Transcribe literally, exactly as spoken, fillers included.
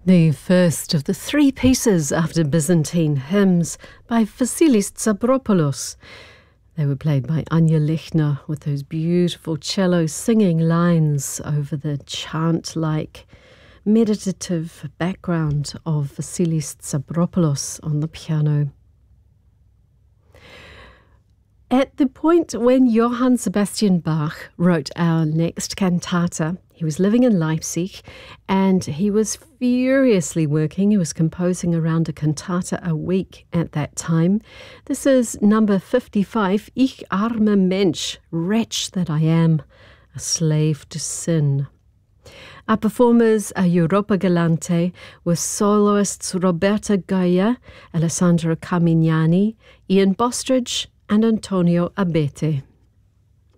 The first of the three pieces after Byzantine hymns by Vasilis Tsabropoulos. They were played by Anya Lechner with those beautiful cello singing lines over the chant-like meditative background of Vasilis Tsabropoulos on the piano. At the point when Johann Sebastian Bach wrote our next cantata, he was living in Leipzig and he was furiously working. He was composing around a cantata a week at that time. This is number fifty-five, Ich arme Mensch, wretch that I am, a slave to sin. Our performers are Europa Galante with soloists Roberta Goya, Alessandro Carmignani, Ian Bostridge and Antonio Abete.